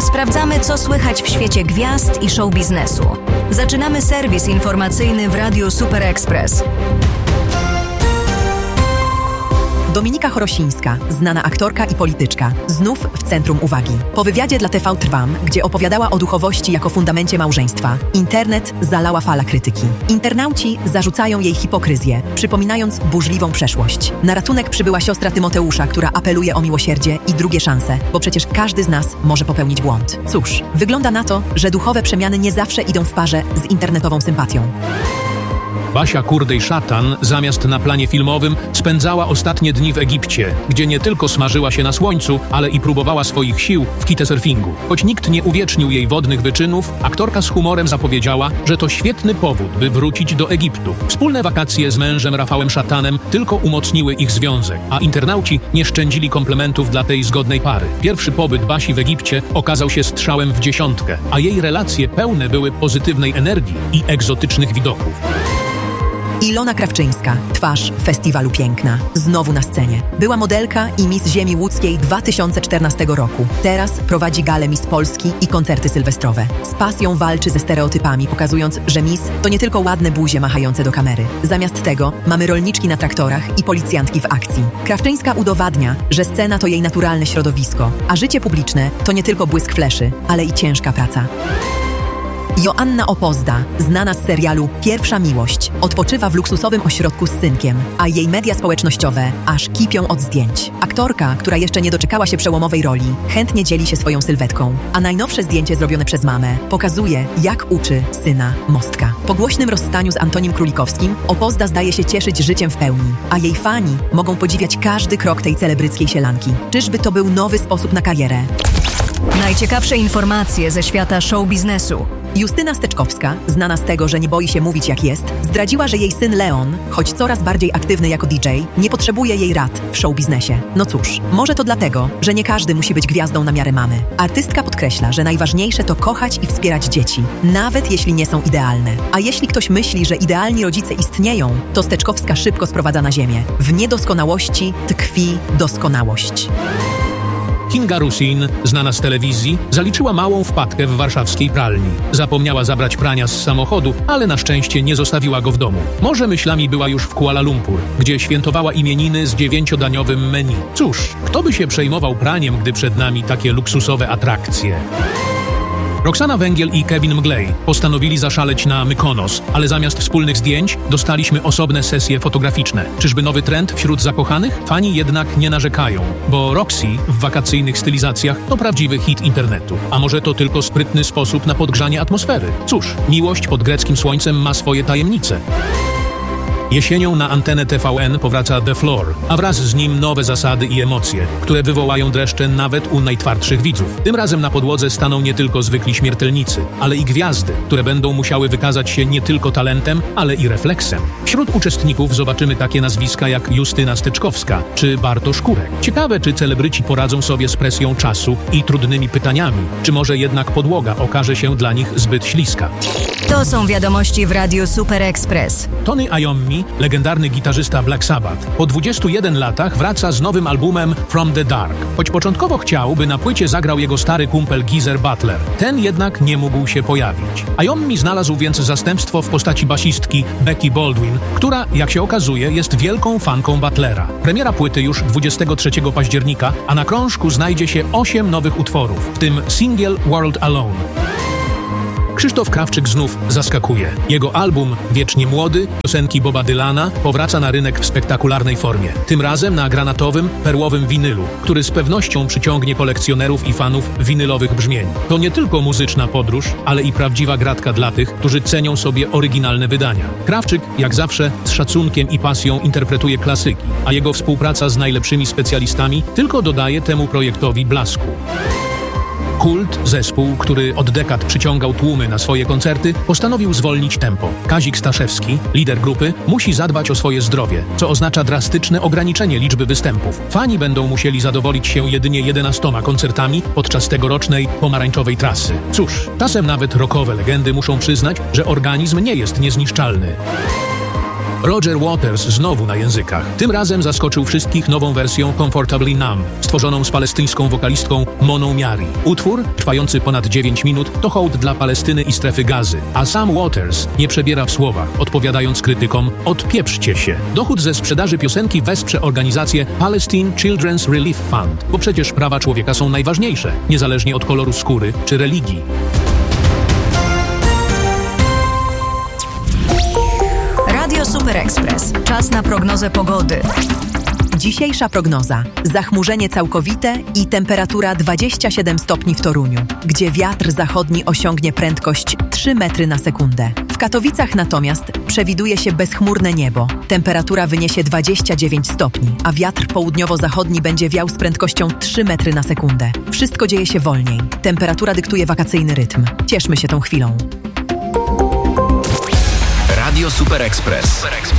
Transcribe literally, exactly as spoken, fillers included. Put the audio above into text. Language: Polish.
Sprawdzamy, co słychać w świecie gwiazd i show biznesu. Zaczynamy serwis informacyjny w Radiu Super Express. Dominika Chorosińska, znana aktorka i polityczka, znów w centrum uwagi. Po wywiadzie dla T V Trwam, gdzie opowiadała o duchowości jako fundamencie małżeństwa, internet zalała fala krytyki. Internauci zarzucają jej hipokryzję, przypominając burzliwą przeszłość. Na ratunek przybyła siostra Tymoteusza, która apeluje o miłosierdzie i drugie szanse, bo przecież każdy z nas może popełnić błąd. Cóż, wygląda na to, że duchowe przemiany nie zawsze idą w parze z internetową sympatią. Basia Kurdej-Szatan zamiast na planie filmowym spędzała ostatnie dni w Egipcie, gdzie nie tylko smażyła się na słońcu, ale i próbowała swoich sił w kitesurfingu. Choć nikt nie uwiecznił jej wodnych wyczynów, aktorka z humorem zapowiedziała, że to świetny powód, by wrócić do Egiptu. Wspólne wakacje z mężem Rafałem Szatanem tylko umocniły ich związek, a internauci nie szczędzili komplementów dla tej zgodnej pary. Pierwszy pobyt Basi w Egipcie okazał się strzałem w dziesiątkę, a jej relacje pełne były pozytywnej energii i egzotycznych widoków. Ilona Krawczyńska, twarz festiwalu piękna, znowu na scenie. Była modelka i Miss Ziemi Łódzkiej dwa tysiące czternastego roku. Teraz prowadzi galę Miss Polski i koncerty sylwestrowe. Z pasją walczy ze stereotypami, pokazując, że Miss to nie tylko ładne buzie machające do kamery. Zamiast tego mamy rolniczki na traktorach i policjantki w akcji. Krawczyńska udowadnia, że scena to jej naturalne środowisko, a życie publiczne to nie tylko błysk fleszy, ale i ciężka praca. Joanna Opozda, znana z serialu Pierwsza miłość, odpoczywa w luksusowym ośrodku z synkiem, a jej media społecznościowe aż kipią od zdjęć. Aktorka, która jeszcze nie doczekała się przełomowej roli, chętnie dzieli się swoją sylwetką, a najnowsze zdjęcie zrobione przez mamę pokazuje, jak uczy syna Mostka. Po głośnym rozstaniu z Antonim Królikowskim Opozda zdaje się cieszyć życiem w pełni, a jej fani mogą podziwiać każdy krok tej celebryckiej sielanki. Czyżby to był nowy sposób na karierę? Najciekawsze informacje ze świata show biznesu. Justyna Steczkowska, znana z tego, że nie boi się mówić jak jest, zdradziła, że jej syn Leon, choć coraz bardziej aktywny jako D J, nie potrzebuje jej rad w show biznesie. No cóż, może to dlatego, że nie każdy musi być gwiazdą na miarę mamy. Artystka podkreśla, że najważniejsze to kochać i wspierać dzieci, nawet jeśli nie są idealne. A jeśli ktoś myśli, że idealni rodzice istnieją, to Steczkowska szybko sprowadza na ziemię. W niedoskonałości tkwi doskonałość. Kinga Rusin, znana z telewizji, zaliczyła małą wpadkę w warszawskiej pralni. Zapomniała zabrać prania z samochodu, ale na szczęście nie zostawiła go w domu. Może myślami była już w Kuala Lumpur, gdzie świętowała imieniny z dziewięciodaniowym menu. Cóż, kto by się przejmował praniem, gdy przed nami takie luksusowe atrakcje? Roxana Węgiel i Kevin Mglej postanowili zaszaleć na Mykonos, ale zamiast wspólnych zdjęć dostaliśmy osobne sesje fotograficzne. Czyżby nowy trend wśród zakochanych? Fani jednak nie narzekają, bo Roxy w wakacyjnych stylizacjach to prawdziwy hit internetu. A może to tylko sprytny sposób na podgrzanie atmosfery? Cóż, miłość pod greckim słońcem ma swoje tajemnice. Jesienią na antenę T V N powraca The Floor, a wraz z nim nowe zasady i emocje, które wywołają dreszcze nawet u najtwardszych widzów. Tym razem na podłodze staną nie tylko zwykli śmiertelnicy, ale i gwiazdy, które będą musiały wykazać się nie tylko talentem, ale i refleksem. Wśród uczestników zobaczymy takie nazwiska jak Justyna Steczkowska czy Bartosz Kurek. Ciekawe, czy celebryci poradzą sobie z presją czasu i trudnymi pytaniami, czy może jednak podłoga okaże się dla nich zbyt śliska. To są wiadomości w Radiu Super Express. Tony Iommi, legendarny gitarzysta Black Sabbath, po dwudziestu jeden latach wraca z nowym albumem From the Dark. Choć początkowo chciał, by na płycie zagrał jego stary kumpel Geezer Butler. Ten jednak nie mógł się pojawić. Iommi znalazł więc zastępstwo w postaci basistki Becky Baldwin, która, jak się okazuje, jest wielką fanką Butlera. Premiera płyty już dwudziestego trzeciego października, a na krążku znajdzie się osiem nowych utworów, w tym singiel World Alone. Krzysztof Krawczyk znów zaskakuje. Jego album Wiecznie Młody, piosenki Boba Dylana, powraca na rynek w spektakularnej formie. Tym razem na granatowym, perłowym winylu, który z pewnością przyciągnie kolekcjonerów i fanów winylowych brzmień. To nie tylko muzyczna podróż, ale i prawdziwa gratka dla tych, którzy cenią sobie oryginalne wydania. Krawczyk, jak zawsze, z szacunkiem i pasją interpretuje klasyki, a jego współpraca z najlepszymi specjalistami tylko dodaje temu projektowi blasku. Kult, zespół, który od dekad przyciągał tłumy na swoje koncerty, postanowił zwolnić tempo. Kazik Staszewski, lider grupy, musi zadbać o swoje zdrowie, co oznacza drastyczne ograniczenie liczby występów. Fani będą musieli zadowolić się jedynie jedenastoma koncertami podczas tegorocznej pomarańczowej trasy. Cóż, czasem nawet rockowe legendy muszą przyznać, że organizm nie jest niezniszczalny. Roger Waters znowu na językach. Tym razem zaskoczył wszystkich nową wersją Comfortably Numb, stworzoną z palestyńską wokalistką Moną Miari. Utwór, trwający ponad dziewięć minut, to hołd dla Palestyny i strefy Gazy. A sam Waters nie przebiera w słowach, odpowiadając krytykom: odpieprzcie się. Dochód ze sprzedaży piosenki wesprze organizację Palestine Children's Relief Fund, bo przecież prawa człowieka są najważniejsze, niezależnie od koloru skóry czy religii. Radio Super Express. Czas na prognozę pogody. Dzisiejsza prognoza. Zachmurzenie całkowite i temperatura dwadzieścia siedem stopni w Toruniu, gdzie wiatr zachodni osiągnie prędkość trzy metry na sekundę. W Katowicach natomiast przewiduje się bezchmurne niebo. Temperatura wyniesie dwadzieścia dziewięć stopni, a wiatr południowo-zachodni będzie wiał z prędkością trzy metry na sekundę. Wszystko dzieje się wolniej. Temperatura dyktuje wakacyjny rytm. Cieszmy się tą chwilą. Radio Super Express.